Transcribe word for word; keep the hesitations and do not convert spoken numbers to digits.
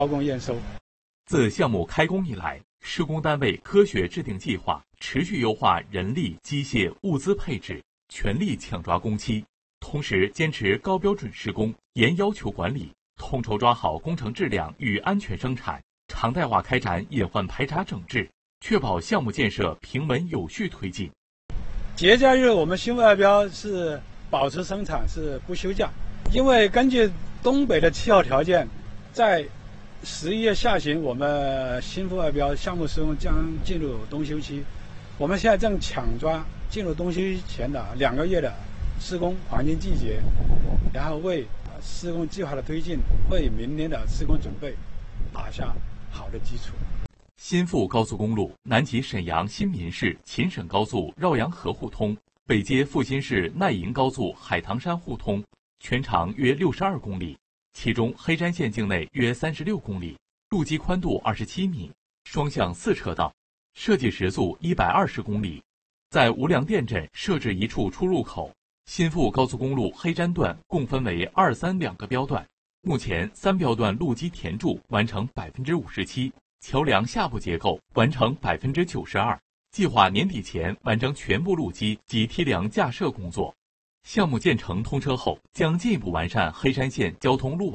包工验收。 自项目开工以来，施工单位科学制定计划，持续优化人力、机械、物资配置，全力抢抓工期，同时坚持高标准施工、严要求管理，统筹抓好工程质量与安全生产，常态化开展隐患排查整治，确保项目建设平稳有序推进。 节假日我们新富二标是保持生产，是不休假，因为根据东北的气候条件，在十一月下旬，我们新富二标项目施工将进入冬休期。我们现在正抢抓进入冬休前的两个月的施工黄金季节，然后为施工计划的推进，为明年的施工准备打下好的基础。 新富高速公路南起沈阳新民市秦沈高速绕阳河互通，北接阜新市奈银高速海棠山互通，全长约六十二公里。其中黑山县境内约三十六公里，路基宽度二十七米，双向四车道，设计时速一百二十公里。在无梁店镇设置一处出入口。新富高速公路黑山段共分为二三两个标段，目前三标段路基填筑完成百分之五十七，桥梁下部结构完成百分之九十二，计划年底前完成全部路基及梯梁架设工作。项目建成通车后，将进一步完善黑山县交通路网